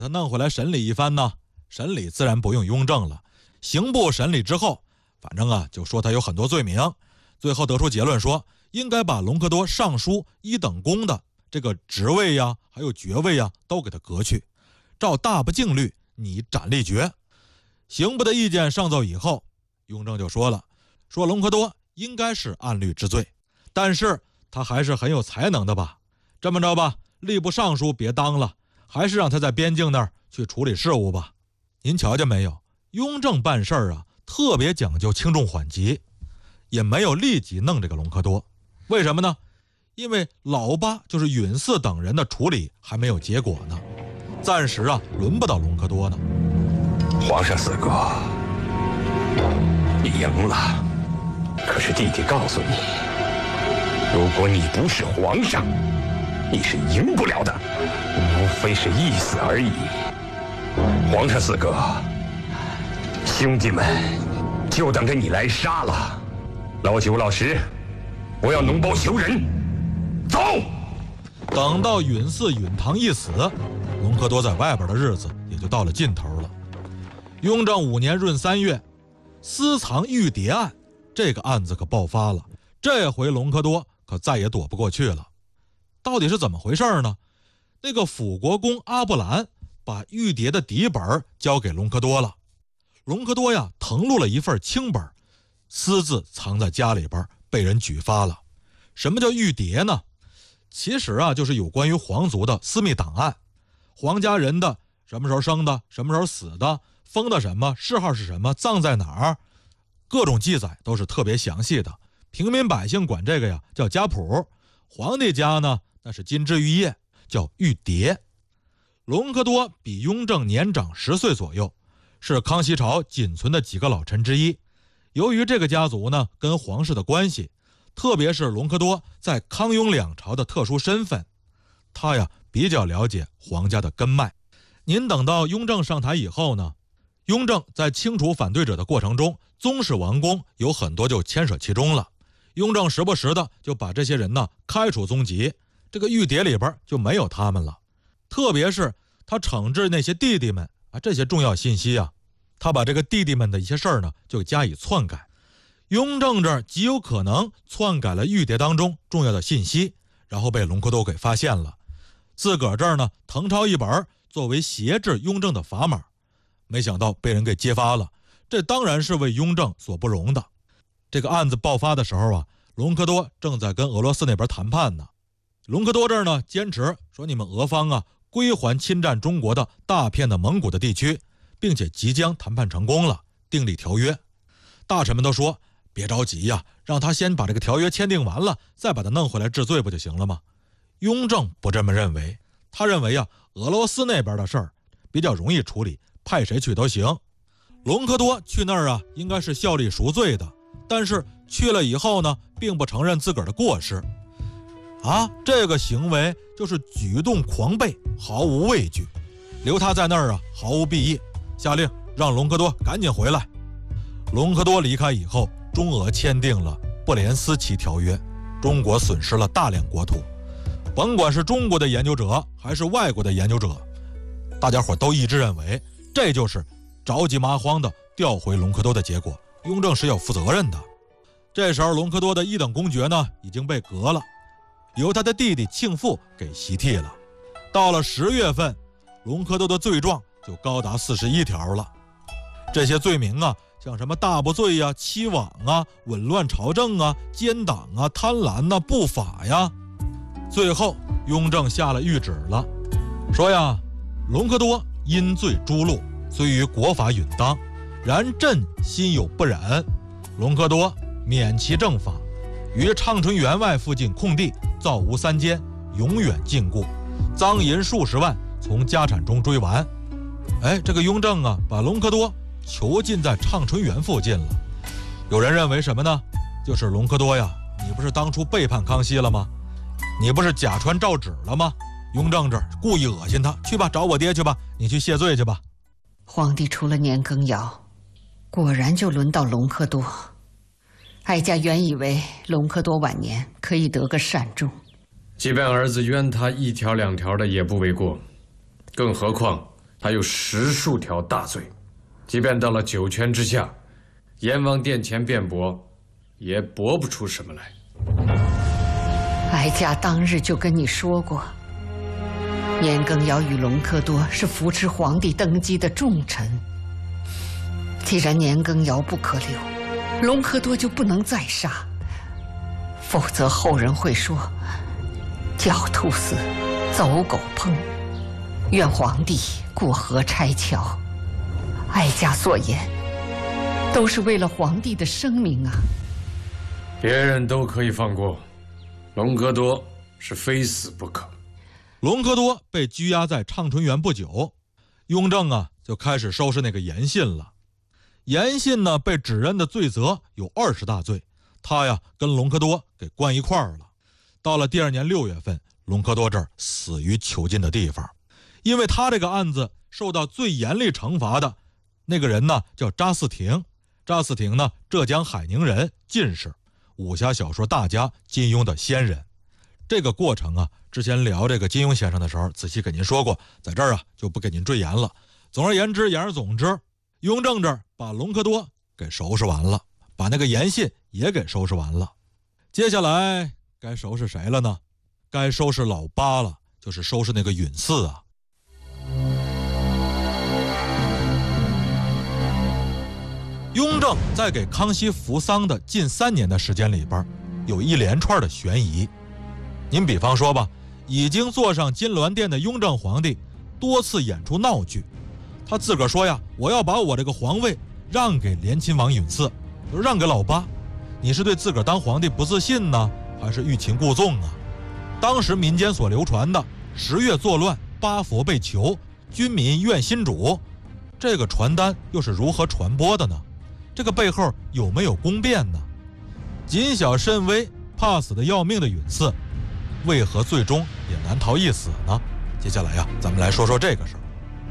他弄回来审理一番呢，审理自然不用雍正了，刑部审理之后，反正啊就说他有很多罪名，最后得出结论说，应该把隆科多尚书一等公的这个职位呀，还有爵位呀，都给他革去，照大不敬律拟斩立决。刑部的意见上奏以后，雍正就说了，说隆科多应该是按律治罪，但是他还是很有才能的吧，这么着吧，吏部尚书别当了，还是让他在边境那儿去处理事务吧。您瞧见没有，雍正办事啊特别讲究轻重缓急，也没有立即弄这个隆科多。为什么呢？因为老八就是允嗣等人的处理还没有结果呢，暂时啊轮不到隆科多呢。 皇上四哥，你赢了，可是弟弟告诉你，如果你不是皇上，你是赢不了的，无非是意思而已。皇上四哥，兄弟们就等着你来杀了。老九老十，不要脓包求人，走。 等到允嗣允堂一死，隆科多在外边的日子也就到了尽头了。雍正5年闰3月，私藏玉牒案这个案子可爆发了，这回隆科多可再也躲不过去了。到底是怎么回事呢？那个辅国公阿布兰把玉牒的底本交给隆科多了，隆科多呀誊录了一份清本，私自藏在家里边，被人举发了。什么叫玉牒呢？其实啊就是有关于皇族的私密档案，皇家人的什么时候生的，什么时候死的，封的什么，谥号是什么，葬在哪儿，各种记载都是特别详细的。平民百姓管这个呀叫家谱，皇帝家呢那是金枝玉叶，叫玉牒。隆科多比雍正年长10岁左右，是康熙朝仅存的几个老臣之一。由于这个家族呢跟皇室的关系，特别是隆科多在康雍两朝的特殊身份，他呀比较了解皇家的根脉。您等到雍正上台以后呢，雍正在清除反对者的过程中，宗室王公有很多就牵涉其中了。雍正时不时的就把这些人呢开除宗籍，这个玉牒里边就没有他们了。特别是他惩治那些弟弟们啊，这些重要信息啊，他把这个弟弟们的一些事儿呢就加以篡改。雍正这儿极有可能篡改了玉牒当中重要的信息，然后被隆科多给发现了，自个儿这儿呢誊抄一本作为挟制雍正的砝码，没想到被人给揭发了，这当然是为雍正所不容的。这个案子爆发的时候啊，隆科多正在跟俄罗斯那边谈判呢。隆科多这儿呢坚持说，你们俄方啊归还侵占中国的大片的蒙古的地区，并且即将谈判成功了，订立条约。大臣们都说别着急呀，让他先把这个条约签订完了，再把他弄回来治罪不就行了吗？雍正不这么认为，他认为啊俄罗斯那边的事儿比较容易处理，派谁去都行。隆科多去那儿啊应该是效力赎罪的，但是去了以后呢并不承认自个儿的过失啊，这个行为就是举动狂悖，毫无畏惧，留他在那儿啊毫无裨益，下令让隆科多赶紧回来。隆科多离开以后，中俄签订了布连斯奇条约，中国损失了大量国土。甭管是中国的研究者还是外国的研究者，大家伙都一致认为这就是着急麻慌的调回隆科多的结果，雍正是要负责任的。这时候隆科多的一等公爵呢已经被革了，由他的弟弟庆父给袭替了。到了10月份，隆科多的罪状就高达41条了。这些罪名啊，像什么大不罪啊、欺罔啊、紊乱朝政啊、奸党啊、贪婪啊、不法呀。最后雍正下了谕旨了，说呀，隆科多因罪诛戮，虽于国法允当，然朕心有不忍。隆科多免其正法，于畅春园外附近空地造无3间，永远禁锢，赃银数十万，从家产中追完。这个雍正啊把隆科多囚禁在畅春园附近了。有人认为什么呢？就是隆科多呀，你不是当初背叛康熙了吗？你不是假传诏旨了吗？雍正这儿故意恶心他，去吧，找我爹去吧，你去谢罪去吧。 皇帝除了年羹尧，果然就轮到隆科多。哀家原以为隆科多晚年可以得个善终， 即便儿子冤他1条2条的也不为过，更何况他有10数条大罪，即便到了9泉之下，阎王殿前辩驳，也驳不出什么来。 哀家当日就跟你说过，年羹尧与隆科多是扶持皇帝登基的重臣。既然年羹尧不可留，隆科多就不能再杀，否则后人会说狡兔死，走狗烹，愿皇帝过河拆桥。哀家所言，都是为了皇帝的声名啊。 别人都可以放过，隆科多是非死不可。 隆科多被拘押在畅春园不久，雍正啊就开始收拾那个严信了。严信呢被指认的罪责有20大罪，他呀跟隆科多给关一块儿了。到了第2年6月份，隆科多这儿死于囚禁的地方。因为他这个案子受到最严厉惩罚的那个人呢叫查嗣庭。查嗣庭呢浙江海宁人，进士，武侠小说大家金庸的先人。这个过程啊，之前聊这个金庸先生的时候仔细给您说过，在这儿啊就不给您赘言了。总而言之，言而总之，雍正这儿把隆科多给收拾完了，把那个严信也给收拾完了。接下来该收拾谁了呢？该收拾老八了，就是收拾那个允嗣啊。雍正在给康熙扶丧的近3年的时间里边，有一连串的悬疑。您比方说吧，已经坐上金銮殿的雍正皇帝多次演出闹剧，他自个儿说呀，我要把我这个皇位让给联亲王允嗣，就是让给老八。你是对自个儿当皇帝不自信呢，还是欲擒故纵啊？当时民间所流传的10月作乱，8佛被囚，军民怨新主，这个传单又是如何传播的呢？这个背后有没有宫变呢？谨小慎微，怕死的要命的允嗣，为何最终也难逃一死呢？接下来呀，咱们来说说这个事儿。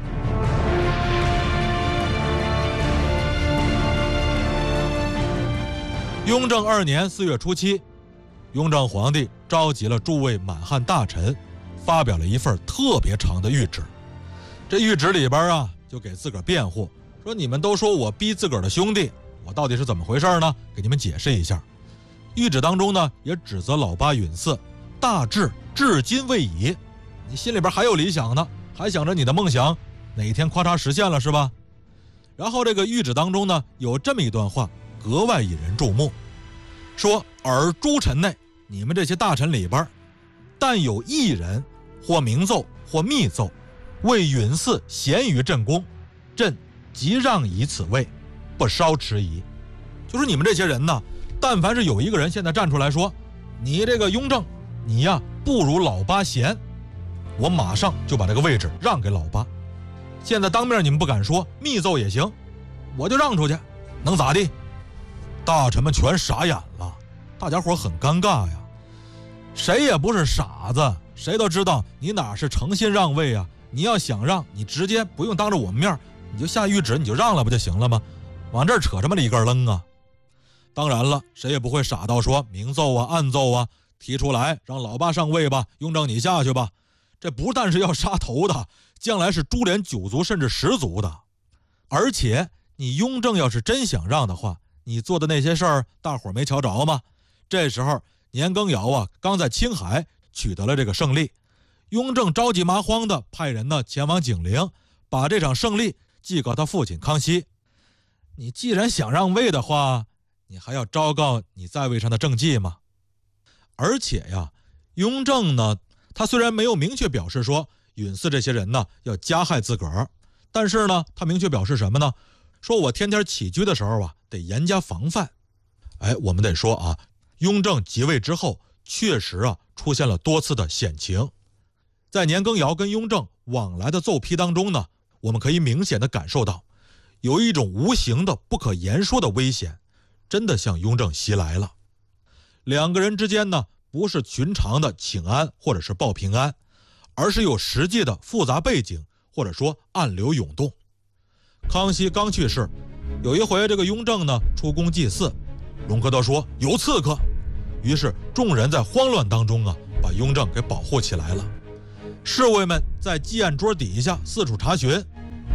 雍正2年4月初7，雍正皇帝召集了诸位满汉大臣，发表了一份特别长的谕旨。这谕旨里边啊，就给自个儿辩护，说你们都说我逼自个儿的兄弟，我到底是怎么回事呢？给你们解释一下。谕旨当中呢，也指责老八允嗣大志至今未已，你心里边还有理想呢，还想着你的梦想哪一天咔嚓实现了是吧？然后这个谕旨当中呢，有这么一段话格外引人注目，说尔诸臣内，你们这些大臣里边，但有一人或明奏或密奏，为允嗣贤于朕宫，朕即让以此位，不稍迟疑。就是你们这些人呢，但凡是有一个人现在站出来说，你这个雍正，你呀不如老八贤，我马上就把这个位置让给老八。现在当面你们不敢说，密奏也行，我就让出去，能咋地？大臣们全傻眼了，大家伙很尴尬呀。谁也不是傻子，谁都知道你哪是诚心让位啊？你要想让，你直接不用当着我们面，你就下谕旨，你就让了不就行了吗？往这儿扯什么里根楞啊？当然了，谁也不会傻到说明奏啊、暗奏啊，提出来让老八上位吧，雍正你下去吧。这不但是要杀头的，将来是株连9族甚至10族的。而且你雍正要是真想让的话，你做的那些事儿大伙儿没瞧着吗？这时候年羹尧啊刚在青海取得了这个胜利，雍正着急麻慌的派人呢前往景陵，把这场胜利祭告他父亲康熙。你既然想让位的话，你还要昭告你在位上的政绩吗？而且呀，雍正呢，他虽然没有明确表示说允嗣这些人呢要加害自个儿，但是呢，他明确表示什么呢？说我天天起居的时候啊，得严加防范。我们得说啊，雍正即位之后，确实啊出现了多次的险情。在年羹尧跟雍正往来的奏批当中呢，我们可以明显的感受到，有一种无形的不可言说的危险，真的向雍正袭来了。两个人之间呢，不是寻常的请安或者是报平安，而是有实际的复杂背景，或者说暗流涌动。康熙刚去世，有一回这个雍正呢出宫祭祀，隆科多说有刺客，于是众人在慌乱当中啊，把雍正给保护起来了。侍卫们在祭案桌底下四处查询，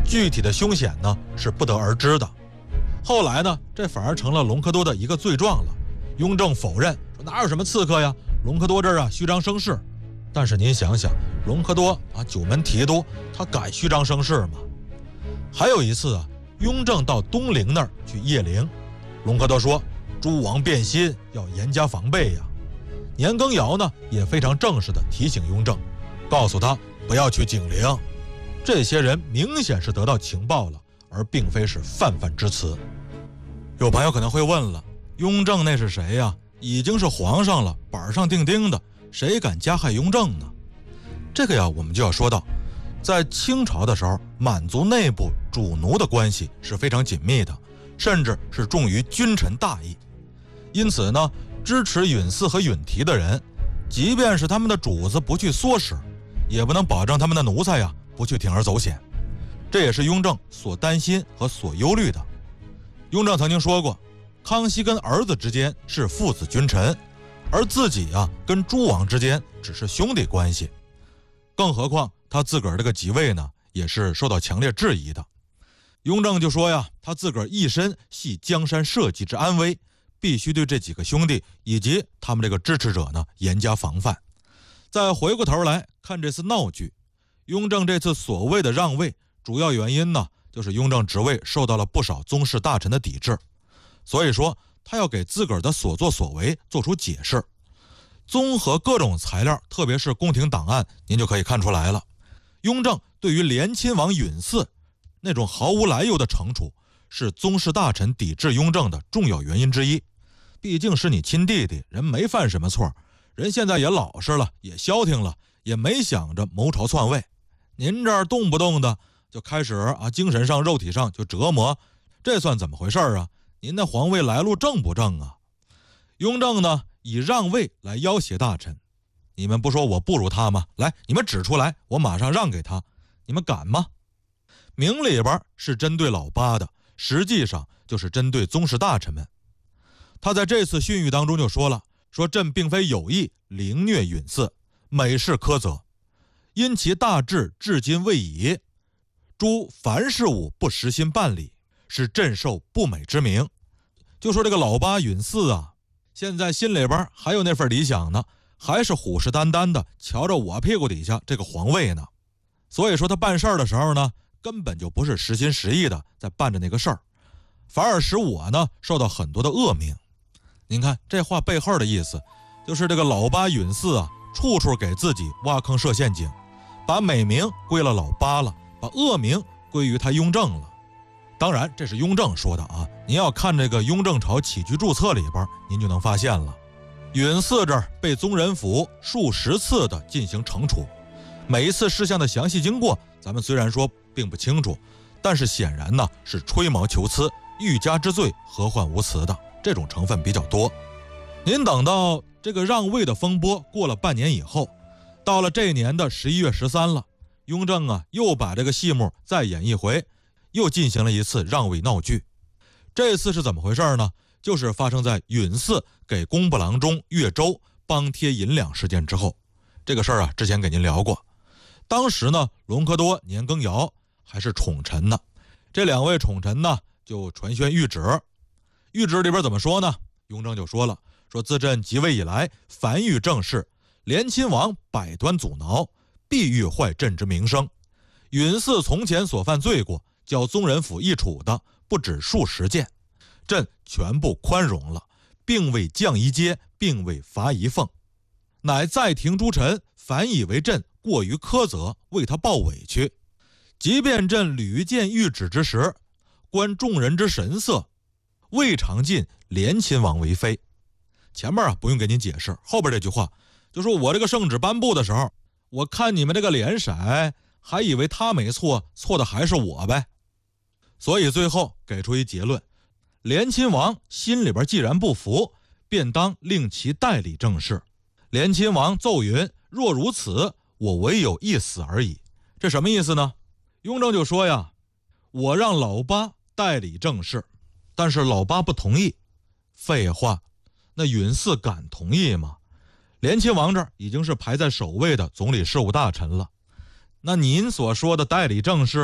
具体的凶险呢是不得而知的。后来呢，这反而成了隆科多的一个罪状了。雍正否认说哪有什么刺客呀，隆科多这儿啊虚张声势。但是您想想，隆科多啊九门提督，他敢虚张声势吗？还有一次啊，雍正到东陵那儿去谒陵，隆科多说诸王变心，要严加防备呀。年羹尧呢也非常正式地提醒雍正，告诉他不要去景陵。这些人明显是得到情报了，而并非是泛泛之词。有朋友可能会问了，雍正那是谁呀？已经是皇上了，板上钉钉的，谁敢加害雍正呢？这个呀，我们就要说到，在清朝的时候，满族内部主奴的关系是非常紧密的，甚至是重于君臣大义。因此呢，支持允祀和允提的人，即便是他们的主子不去唆使，也不能保证他们的奴才呀不去铤而走险。这也是雍正所担心和所忧虑的。雍正曾经说过，康熙跟儿子之间是父子君臣，而自己啊跟诸王之间只是兄弟关系。更何况他自个儿这个即位呢，也是受到强烈质疑的。雍正就说呀，他自个儿一身系江山社稷之安危，必须对这几个兄弟以及他们这个支持者呢严加防范。再回过头来看这次闹剧，雍正这次所谓的让位，主要原因呢就是雍正职位受到了不少宗室大臣的抵制，所以说他要给自个儿的所作所为做出解释。综合各种材料，特别是宫廷档案，您就可以看出来了，雍正对于联亲王允祀那种毫无来由的惩处，是宗室大臣抵制雍正的重要原因之一。毕竟是你亲弟弟，人没犯什么错，人现在也老实了，也消停了，也没想着谋朝篡位。您这儿动不动的就开始啊，精神上肉体上就折磨，这算怎么回事啊？您的皇位来路正不正啊？雍正呢以让位来要挟大臣，你们不说我不如他吗？来，你们指出来，我马上让给他，你们敢吗？明里边是针对老八的，实际上就是针对宗室大臣们。他在这次训谕当中就说了，说朕并非有意凌虐允祀，每事苛责，因其大志至今未已，诸凡事务不实心办理，使朕受不美之名。就说这个老八允祀啊，现在心里边还有那份理想呢，还是虎视眈眈的瞧着我屁股底下这个皇位呢。所以说他办事儿的时候呢，根本就不是实心实意的在办着那个事儿，反而使我呢受到很多的恶名。您看这话背后的意思，就是这个老八允祀啊，处处给自己挖坑设陷阱，把美名归了老八了，把恶名归于他雍正了。当然这是雍正说的啊，您要看这个雍正朝起居注册里边，您就能发现了，允祀这儿被宗人府数十次的进行惩处，每一次事项的详细经过咱们虽然说并不清楚，但是显然呢是吹毛求疵，欲加之罪何患无辞的，这种成分比较多。您等到这个让位的风波过了半年以后，到了这年的11月13了，雍正啊又把这个戏目再演一回，又进行了一次让位闹剧。这次是怎么回事呢？就是发生在允祀给工部郎中岳州帮贴银两事件之后。这个事儿啊之前给您聊过，当时呢隆科多、年羹尧还是宠臣呢，这两位宠臣呢就传宣谕旨。谕旨里边怎么说呢？雍正就说了，说自朕即位以来，凡遇政事，联亲王百端阻挠，必欲坏朕之名声。允祀从前所犯罪过，较宗人府议处的不止数十件，朕全部宽容了，并未降一阶，并未罚一俸，乃在庭诸臣凡以为朕过于苛责，为他报委屈。即便朕屡见谕旨之时，观众人之神色，未尝尽联亲王为非。前面啊不用给您解释，后边这句话就说我这个圣旨颁布的时候，我看你们这个脸色，还以为他没错，错的还是我呗。所以最后给出一结论，联亲王心里边既然不服，便当令其代理政事。联亲王奏云，若如此，我唯有一死而已。这什么意思呢？雍正就说呀，我让老八代理政事，但是老八不同意。废话，那允祀敢同意吗？联亲王这儿已经是排在首位的总理事务大臣了，那您所说的代理政事，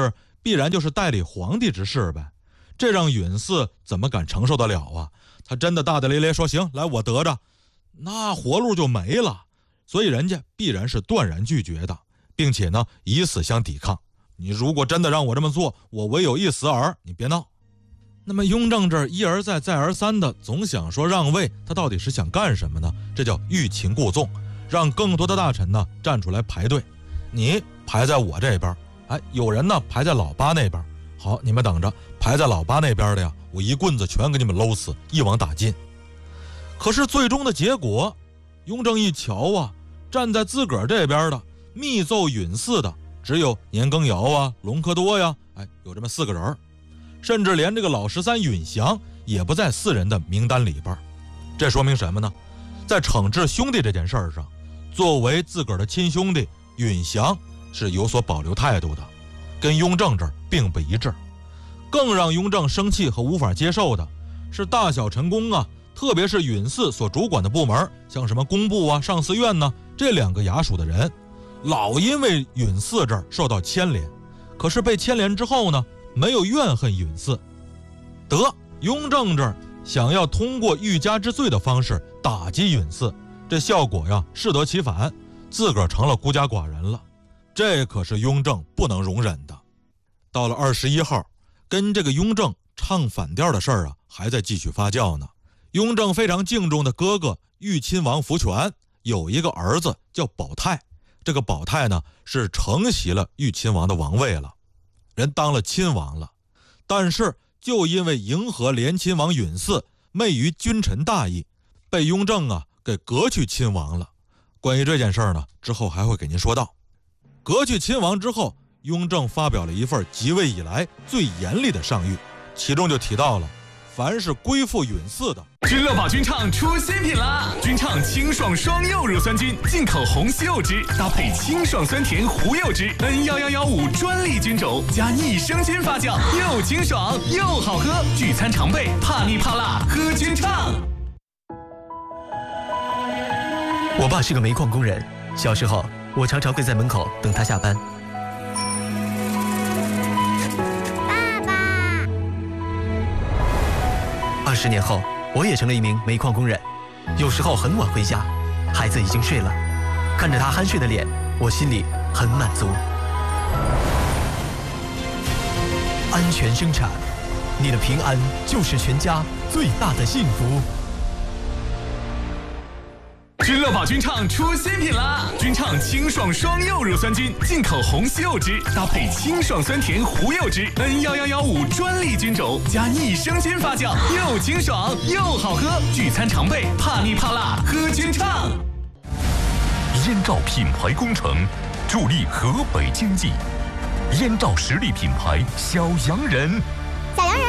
必然就是代理皇帝之事呗。这让允嗣怎么敢承受得了啊？他真的大大咧咧说行，来我得着，那活路就没了。所以人家必然是断然拒绝的，并且呢以死相抵抗。你如果真的让我这么做，我唯有一死耳，你别闹。那么雍正这儿一而再再而三的总想说让位，他到底是想干什么呢？这叫欲擒故纵，让更多的大臣呢站出来排队，你排在我这边，有人呢排在老八那边，好，你们等着，排在老八那边的呀，我一棍子全给你们搂死，一网打尽。可是最终的结果，雍正一瞧啊，站在自个儿这边的密奏允嗣的只有年羹尧啊、隆科多呀，有这么4个人，甚至连这个老13允祥也不在4人的名单里边。这说明什么呢？在惩治兄弟这件事上，作为自个儿的亲兄弟，允祥是有所保留态度的，跟雍正这儿并不一致。更让雍正生气和无法接受的是大小臣工啊，特别是允嗣所主管的部门，像什么工部啊、上司院呢，这2个衙署的人老因为允嗣这儿受到牵连，可是被牵连之后呢，没有怨恨允嗣。得，雍正这儿想要通过欲加之罪的方式打击允嗣，这效果呀适得其反，自个儿成了孤家寡人了。这可是雍正不能容忍的。到了21号，跟这个雍正唱反调的事儿啊还在继续发酵呢。雍正非常敬重的哥哥豫亲王福全有一个儿子叫保泰，这个保泰呢是承袭了豫亲王的王位了，人当了亲王了，但是就因为迎合联亲王允嗣，昧于君臣大义，被雍正啊给革去亲王了。关于这件事儿呢，之后还会给您说到。革去亲王之后，雍正发表了一份即位以来最严厉的上谕，其中就提到了凡是归附允嗣的。 君乐宝菌畅出新品啦！菌畅清爽双柚乳酸菌，进口红西柚汁，搭配清爽酸甜胡柚汁，N1115专利菌种加益生菌发酵，又清爽又好喝。聚餐常备，怕腻怕辣，喝菌畅。 我爸是个煤矿工人，小时候我常常会在门口等他下班。 爸爸 20年后，我也成了一名煤矿工人，有时候很晚回家，孩子已经睡了，看着他酣睡的脸，我心里很满足。安全生产，你的平安就是全家最大的幸福。 君乐宝菌畅出新品啦！菌畅清爽双柚乳酸菌，进口红西柚汁，搭配清爽酸甜胡柚汁，N1115专利菌种加益生菌发酵，又清爽又好喝。聚餐常备，怕腻怕辣，喝菌畅。 燕赵品牌工程，助力河北经济。燕赵实力品牌小洋人。 小洋人